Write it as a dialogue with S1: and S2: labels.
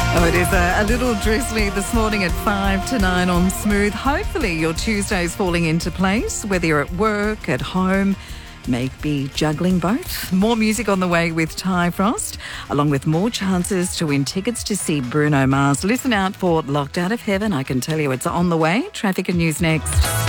S1: Oh, it is a little drizzly this morning at 5 to 9 on Smooth. Hopefully your Tuesday's falling into place, whether you're at work, at home, maybe juggling both. More music on the way with Ty Frost, along with more chances to win tickets to see Bruno Mars. Listen out for Locked Out of Heaven. I can tell you it's on the way. Traffic and news next.